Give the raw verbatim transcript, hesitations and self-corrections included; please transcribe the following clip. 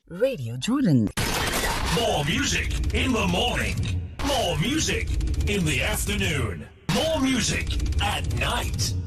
Radio Jordan. More music in the morning. More music in the afternoon. More music at night.